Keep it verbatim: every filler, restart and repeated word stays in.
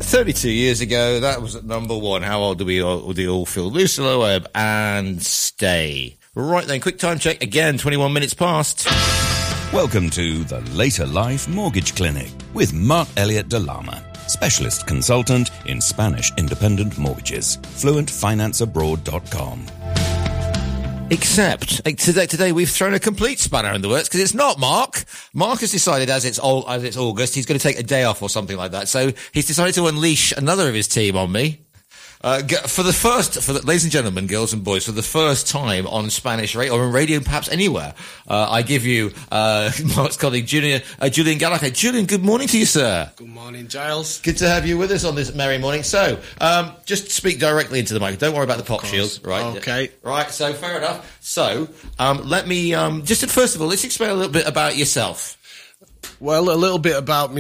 thirty-two years ago, that was at number one. How old do we all, do we all feel? Lucy Loeb and Stay. Right then, quick time check. Again, twenty-one minutes past. Welcome to the Later Life Mortgage Clinic with Mark Elliott de Lama, specialist consultant in Spanish independent mortgages. fluent finance abroad dot com. Except today, today we've thrown a complete spanner in the works because it's not Mark. Mark has decided, as it's all, as it's August, he's going to take a day off or something like that. So he's decided to unleash another of his team on me. Uh, for the first, for the, ladies and gentlemen, girls and boys, for the first time on Spanish radio, or on radio perhaps anywhere, uh, I give you, uh, Mark's colleague, Julian, uh, Julian Gallagher. Julian, good morning to you, sir. Good morning, Giles. Good to have you with us on this merry morning. So, um, just speak directly into the mic. Don't worry about the pop shield, right? Okay. Right, so fair enough. So, um, let me, um, just first of all, let's explain a little bit about yourself. Well, a little bit about me.